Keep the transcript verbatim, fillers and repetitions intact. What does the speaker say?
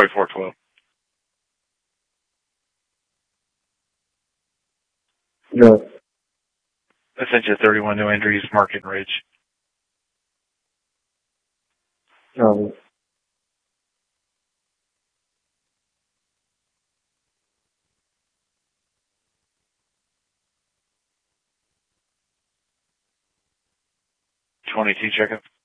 Troy four twelve. No. I sent you thirty-one new injuries, Market and Ridge. No. twenty-two checkup.